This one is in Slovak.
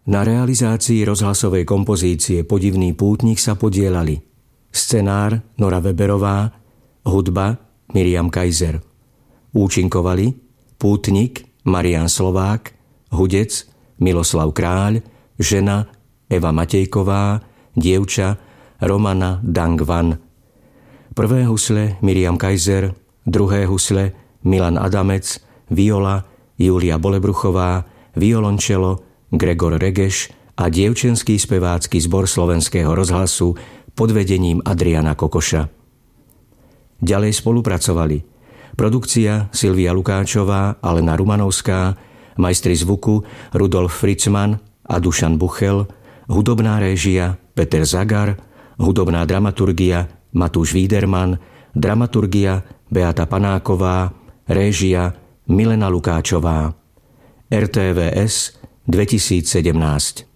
Na realizácii rozhlasovej kompozície Podivný pútnik sa podieľali scenár Nora Weberová, hudba Miriam Kaiser. Účinkovali pútnik Marián Slovák, hudec Miloslav Kráľ, žena Eva Matejková, dievča Romana Dangvan. Prvé husle Miriam Kaiser, druhé husle Milan Adamec, viola Júlia Bolebruchová, violončelo Gregor Regeš a dievčenský spevácky zbor Slovenského rozhlasu pod vedením Adriana Kokoša. Ďalej spolupracovali produkcia Silvia Lukáčová, Alena Rumanovská, majstri zvuku Rudolf Fritzman a Dušan Buchel, hudobná réžia Peter Zagar, hudobná dramaturgia Matúš Víderman, dramaturgia Beata Panáková, réžia Milena Lukáčová. RTVS 2017.